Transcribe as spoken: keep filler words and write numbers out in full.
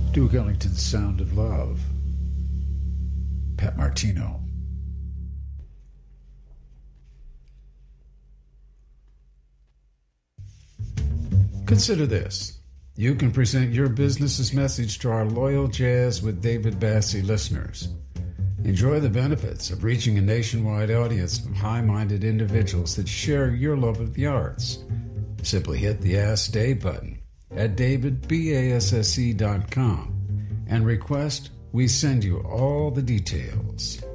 Duke Ellington's Sound of Love. Pat Martino. Consider this. You can present your business's message to our loyal Jazz with David Bassie listeners. Enjoy the benefits of reaching a nationwide audience of high-minded individuals that share your love of the arts. Simply hit the Ask Dave button at david basse dot com and request we send you all the details.